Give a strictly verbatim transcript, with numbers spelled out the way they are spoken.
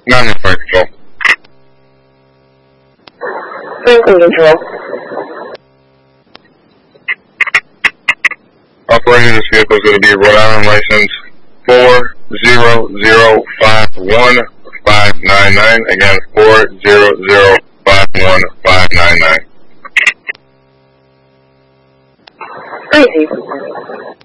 nine one five control. Franklin control. Operator, this vehicle is going to be Rhode Island license four zero zero five one five nine nine. Again, four zero zero five one five nine nine. Crazy.